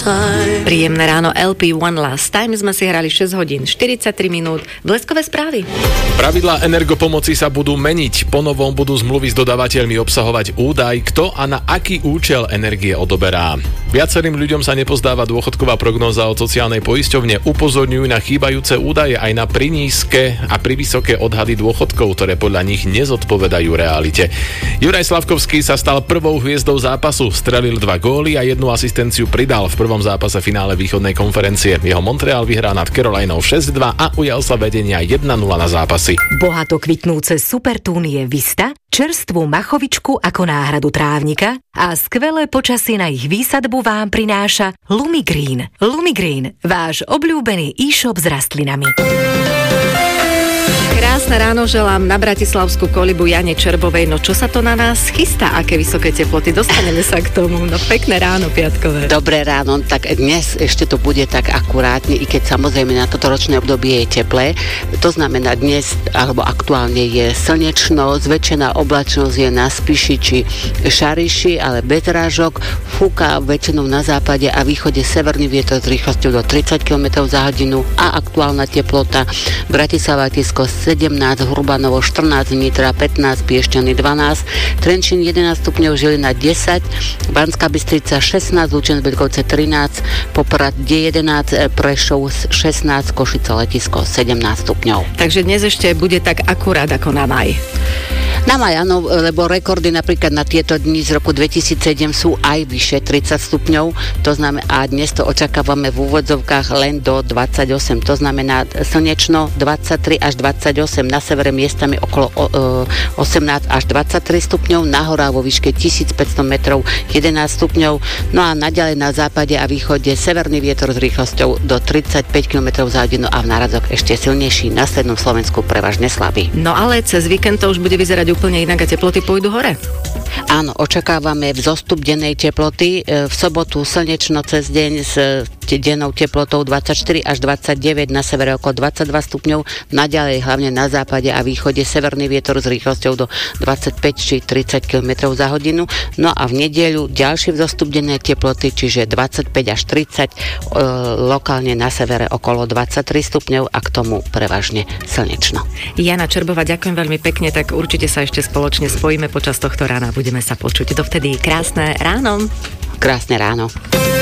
Príjemné ráno, LP One Last Time sme si hrali 6 hodín 43 minút. Bleskové správy. Pravidlá energopomoci sa budú meniť. Ponovom budú zmluvy s dodávateľmi obsahovať údaj, kto a na aký účel energie odoberá. Viacerým ľuďom sa nepozdáva dôchodková prognóza od sociálnej poisťovne. Upozorňujú na chýbajúce údaje aj na prinízke a privysoké odhady dôchodkov, ktoré podľa nich nezodpovedajú realite. Juraj Slavkovský sa stal prvou hviezdou zápasu. Strelil 2 góly a 1 asistenciu pridal v prvom zápase finále východnej konferencie. Jeho Montreal vyhrá nad Carolinou 6-2 a ujal sa vedenia 1-0 na zápasy. Bohato kvitnúce supertúnie Vista, čerstvú machovičku ako náhradu trávnika a skvelé počasie na ich výsadbu vám prináša Lumigreen. Lumigreen, váš obľúbený e-shop s rastlinami. Krásne ráno želám na bratislavskú kolibu Jane Čerbovej. No čo sa to na nás chystá? Aké vysoké teploty? Dostaneme sa k tomu. No pekné ráno piatkové. Dobré ráno, tak dnes ešte to bude tak akurátne, i keď samozrejme na toto ročné obdobie je teplé. To znamená dnes, alebo aktuálne je slnečno, zväčšená oblačnosť je na Spiši či Šariši, ale bez rážok, fúka väčšinou na západe a východe severný vietor s rýchlosťou do 30 km za hodinu a aktuálna teplota Bratislava Tisko 17, Hurbanovo 14, Nitra 15, Piešťany 12, Trenčín 11 stupňov, Žilina 10, Banská Bystrica 16, Lučenec Bedkovce 13, Poprad 11, Prešov 16, Košice Letisko 17 stupňov. Takže dnes ešte bude tak akurát ako na maj. Na maj, áno, lebo rekordy napríklad na tieto dni z roku 2007 sú aj vyše 30 stupňov, to znamená, a dnes to očakávame v úvodzovkách len do 28, to znamená slnečno 23 až 28, na severe miestami okolo 18 až 23 stupňov, na horách vo výške 1500 metrov 11 stupňov, no a naďalej na západe a východe severný vietor s rýchlosťou do 35 km za hodinu a v nárazok ešte silnejší, na strednom Slovensku prevažne slabý. No ale cez víkend to už bude vyzerať úplne inak a teploty pôjdu hore. Áno, očakávame vzostup dennej teploty. V sobotu slnečno cez deň s dennou teplotou 24 až 29, na severe okolo 22 stupňov, naďalej hlavne na západe a východe severný vietor s rýchlosťou do 25 či 30 km za hodinu. No a v nedeľu ďalší vzostup dennej teploty, čiže 25 až 30, lokálne na severe okolo 23 stupňov a k tomu prevažne slnečno. Jana Čerbová, ďakujem veľmi pekne, tak určite sa ešte spoločne spojíme počas tohto rána, budeme sa počuť. Dovtedy krásne ráno. Krásne ráno.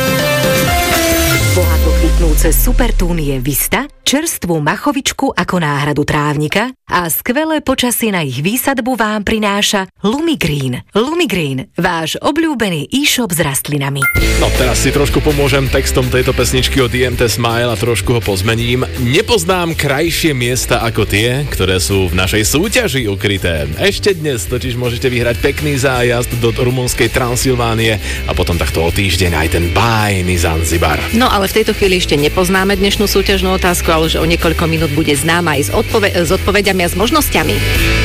Bohato kvitnúce supertúnie Vista, čerstvú machovičku ako náhradu trávnika a skvelé počasie na ich výsadbu vám prináša Lumigreen. Lumigreen, váš obľúbený e-shop s rastlinami. No teraz si trošku pomôžem textom tejto pesničky od IMT Smile a trošku ho pozmením. Nepoznám krajšie miesta ako tie, ktoré sú v našej súťaži ukryté. Ešte dnes totiž môžete vyhrať pekný zájazd do rumunskej Transylvánie a potom takto o týždeň aj ten bájny Zanzibar. No ale v tejto chvíli ešte nepoznáme dnešnú súťažnú otázku, ale už o niekoľko minút bude známa aj s odpovediami a s možnosťami.